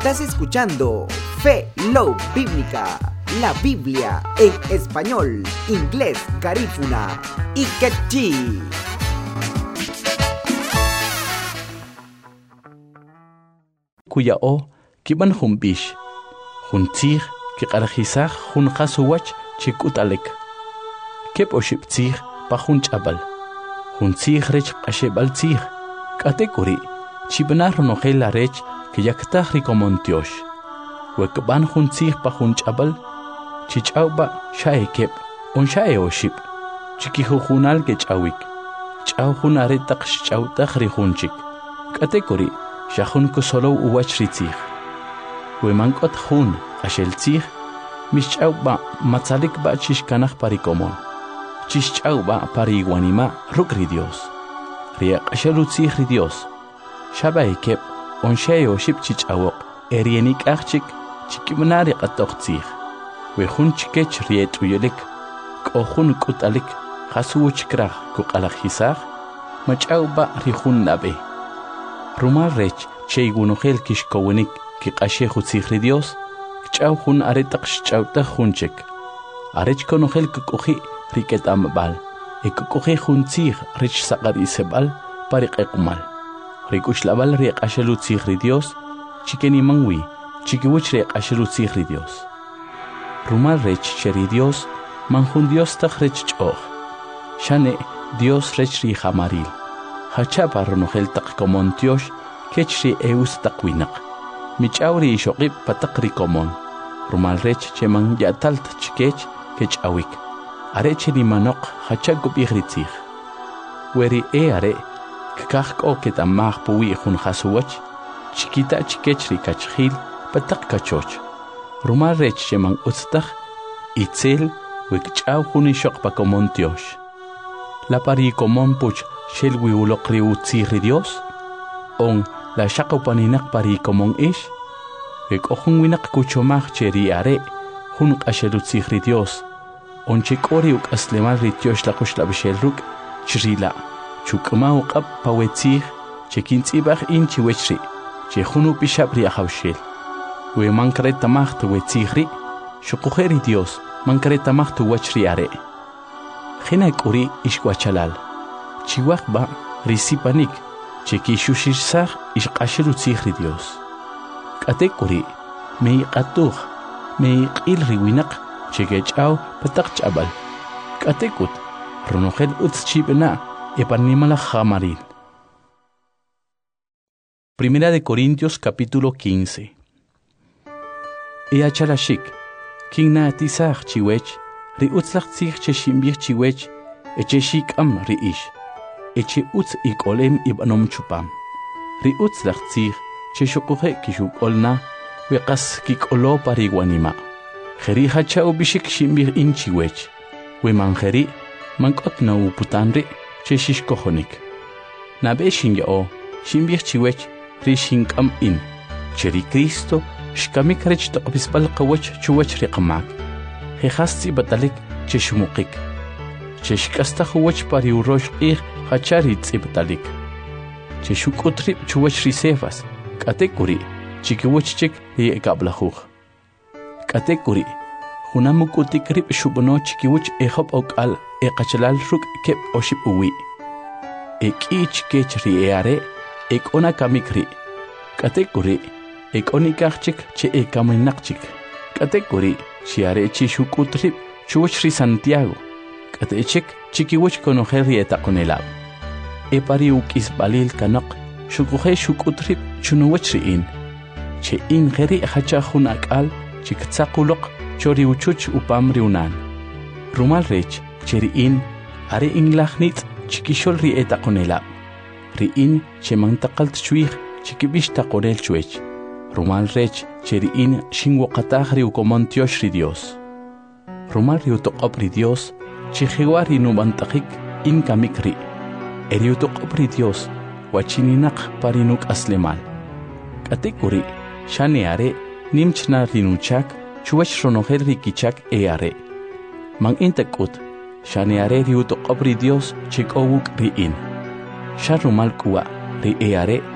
Estás escuchando Fe Love Bíblica, la Biblia en español, inglés, garífuna y quechí. Kuya o kiban humbish huntzig ki qarajisaj hun qasuwach chikutalek kep oshiptzig pa hunchabal huntzig rech qashebal tzig katekuri chibnar nogel la rech que yaktaj rikomontiosh wekban huntzig pa hunchabal chichauba shaekep on shae oship chikihujunal ke chawik chaw hunare taqsh chawtaj rihunchik katekuri shahun ko solo uwach ritzig wemankot hun asheltzig mischauba matzalik ba chishkanaj parikomon chischauba pariwanima rukri Dios riaq ashelutzig ri Dios shabaikep on shayo ship chichawok erienik achik chikimnari qatoqtzig we hun chikech riet uyelik kohun kutalik khasuchkrah ku qalajisaj machauba rihun nabe Rumar rech cheygunogel kishkowenik ki qashe khutzigri Dios ch'aw hun aretaq ch'awta hunchek arech konogel kuqi riketam bal ekuqi huntzig rech saqari sebal pariqeqmal rikushlabal riqashelu tzigri Dios chikeni mangwi chikiwich riqashelu tzigri Dios Rumar rech cheri Dios manjun Dios taqrech ch'oj shane Dios rech ri jamaril hachapar nogel taq komontiosh kechri eus taqwinaq michawri shoqib pataqri komon rumal rech cheman yatalt chikech kechawik arech ni manoq hachakop igritzig weri are kakaq oket amaj puwi jun hasuwach chikita chikechri kachkhil pataq kachoch rumal rech cheman utstaj itzel wekchaw jun shoq pa komontiosh la pari komon puch shel wiuloqri utzigri Dios on la shaqopaninak pari komon ish ekojun winak kuchomaj cheri are jun qashelu tzigri Dios on chikori uk aslemal rityosh la qushla bishelruk chrila chukma uqab pawetzig chekintzibaj inchi wechri chejunu pishabri ahawshel we mankreta macht wetzigri shuqujeri Dios mankreta macht wachri are Jena kuri ishkwachalal chiwaqba risipanik chekishushishsaj ishqashiru tzigri Dios k'ate kuri meiqatuj meiq'il riwinaq chekech'aw pataq ch'abal k'ate kut runojel utz chib'na eparnimala jamaril Primera de Corintios capítulo 15 Eachalashik kingna tisaj chiwech ri utzlaq tzig cheshimbij chiwech echeshik'am ri ish eche utz ikolem ibanom chupam ri utzlaq tzig cheshuquje kishukolna weqas kikolo pariwanima jeri hacha ubishik shimbij in chiwech we manjeri mankot na uputanri cheshishkojonik nabe shinyao shimbij chiwech ri shink'am in cheri Cristo shkamik rech toqbispal qawach chuwach riqamak Jehasti batalik cheshmukik cheshkasta huwach pari urosh qih hachari tzibtalik cheshukutrib chuwach risefas katekuri chikiwachchik yekablahug katekuri hunamukutik shubno chikiwach ehop okal eqachalal ruk kep oship uwi ekich kechri eare ekona kamikri katekuri ekonikachik che ekaminakchik katekuri Chiare chishukutrip chuwachri Santiago katechik chikiwach konojel rietakonelab epari ukis balil kanok shukuje shukutrip chunuwachri in che in geri hacha jun akal chiktsaquloq chori uchuch upam riunan rumal rech cheri in are inglajnit chikishol rietakonelab ri in chemantaqalt chuij chikibish taqorel chuech Rumal rech cheri in shinwoqataj riukomontiosh ri Dios Rumal riutoqop ri Dios chijiwari nubantajik in kamikri eriutoqop ri Dios wachininaq parinuk aslemal katekuri shaneare nimchna rinuchak chuwach ronojel rikichak eare man intakut shaneare riutoqop ri Dios chikowuk ri in sharumal kuwa ri eare